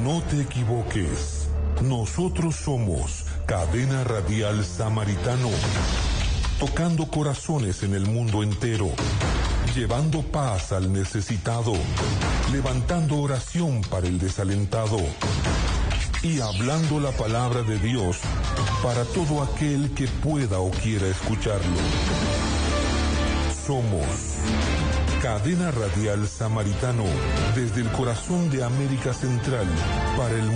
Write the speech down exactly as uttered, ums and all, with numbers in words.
No te equivoques. Nosotros somos Cadena Radial Samaritano, tocando corazones en el mundo entero, llevando paz al necesitado, levantando oración para el desalentado y hablando la palabra de Dios para todo aquel que pueda o quiera escucharlo. Somos Cadena Radial Samaritano, desde el corazón de América Central para el